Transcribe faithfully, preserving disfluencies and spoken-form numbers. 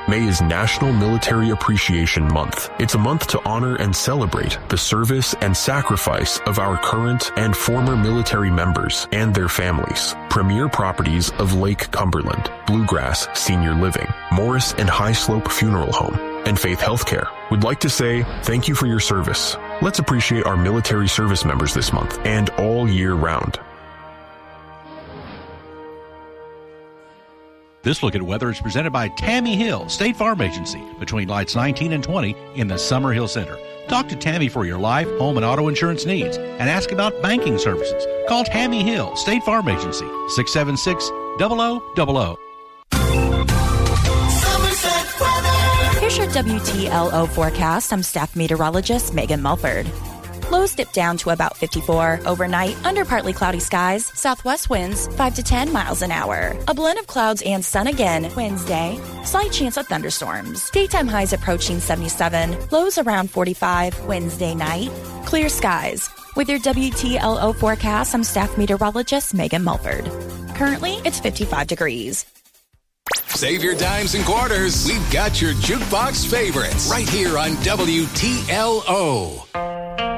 May is National Military Appreciation Month. It's a month to honor and celebrate the service and sacrifice of our current and former military members and their families. Premier properties of Lake Cumberland, Bluegrass Senior Living, Morris and High Slope Funeral Home, and Faith Healthcare would like to say thank you for your service. Let's appreciate our military service members this month and all year round. This look at weather is presented by Tammy Hill, State Farm Agency, between lights nineteen and twenty in the Summerhill Center. Talk to Tammy for your life, home, and auto insurance needs and ask about banking services. Call Tammy Hill, State Farm Agency, six seven six, zero zero zero zero. Here's your W T L O forecast. I'm staff meteorologist Megan Mulford. Lows dip down to about fifty-four. Overnight, under partly cloudy skies. Southwest winds, five to ten miles an hour. A blend of clouds and sun again. Wednesday, slight chance of thunderstorms. Daytime highs approaching seventy-seven. Lows around forty-five. Wednesday night, clear skies. With your W T L O forecast, I'm staff meteorologist Megan Mulford. Currently, it's fifty-five degrees. Save your dimes and quarters. We've got your jukebox favorites right here on W T L O.